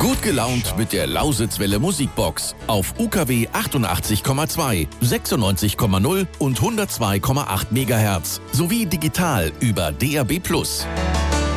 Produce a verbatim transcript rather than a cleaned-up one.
Gut gelaunt mit der Lausitzwelle Musikbox auf U K W achtundachtzig Komma zwei, sechsundneunzig Komma null und hundertzwei Komma acht Megahertz sowie digital über D A B plus.